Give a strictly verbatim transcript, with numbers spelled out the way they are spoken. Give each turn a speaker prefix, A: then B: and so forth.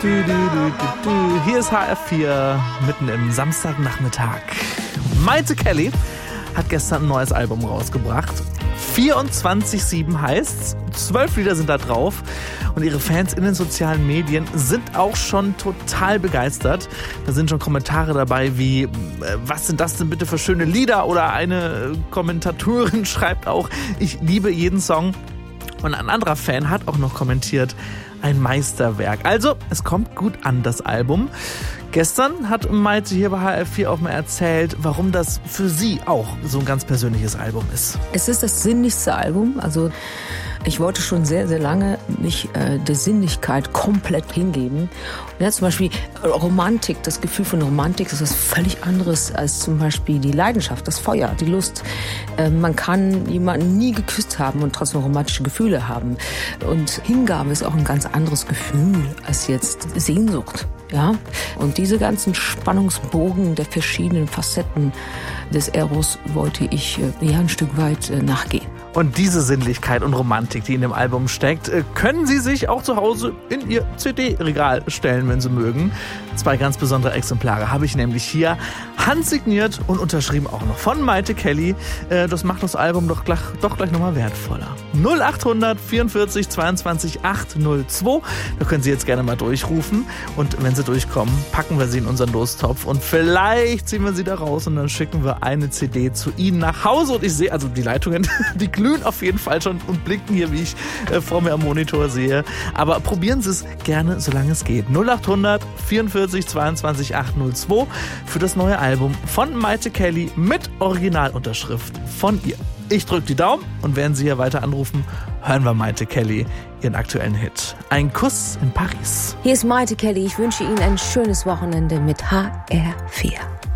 A: Du, du, du, du, du. Hier ist H R vier, mitten im Samstagnachmittag. Maite Kelly hat gestern ein neues Album rausgebracht. vierundzwanzig sieben heißt's. Zwölf Lieder sind da drauf. Und ihre Fans in den sozialen Medien sind auch schon total begeistert. Da sind schon Kommentare dabei wie, was sind das denn bitte für schöne Lieder? Oder eine Kommentatorin schreibt auch, ich liebe jeden Song. Und ein anderer Fan hat auch noch kommentiert, ein Meisterwerk. Also, es kommt gut an, das Album. Gestern hat Maite hier bei H R vier auch mal erzählt, warum das für sie auch so ein ganz persönliches Album ist.
B: Es ist das sinnlichste Album. Also ich wollte schon sehr, sehr lange mich äh, der Sinnlichkeit komplett hingeben. Und ja, zum Beispiel Romantik, das Gefühl von Romantik, das ist was völlig anderes als zum Beispiel die Leidenschaft, das Feuer, die Lust. Äh, man kann jemanden nie geküsst haben und trotzdem romantische Gefühle haben. Und Hingabe ist auch ein ganz anderes Gefühl als jetzt Sehnsucht. Ja, und diese ganzen Spannungsbogen der verschiedenen Facetten des Eros wollte ich äh, ja ein Stück weit äh, nachgehen.
A: Und diese Sinnlichkeit und Romantik, die in dem Album steckt, können Sie sich auch zu Hause in Ihr C D-Regal stellen, wenn Sie mögen. Zwei ganz besondere Exemplare habe ich nämlich hier, handsigniert und unterschrieben auch noch von Maite Kelly. Das macht das Album doch gleich, doch gleich nochmal wertvoller. null acht hundert vierundvierzig zweiundzwanzig achthundertzwei, da können Sie jetzt gerne mal durchrufen. Und wenn Sie durchkommen, packen wir Sie in unseren Lostopf und vielleicht ziehen wir Sie da raus und dann schicken wir eine C D zu Ihnen nach Hause. Und ich sehe, also die Leitungen, die glühen auf jeden Fall schon und blicken hier, wie ich äh, vor mir am Monitor sehe. Aber probieren Sie es gerne, solange es geht. null acht hundert vierundvierzig zweiundzwanzig achthundertzwei für das neue Album von Maite Kelly mit Originalunterschrift von ihr. Ich drücke die Daumen und während Sie hier weiter anrufen, hören wir Maite Kelly ihren aktuellen Hit. Ein Kuss in Paris.
B: Hier ist Maite Kelly. Ich wünsche Ihnen ein schönes Wochenende mit H R vier.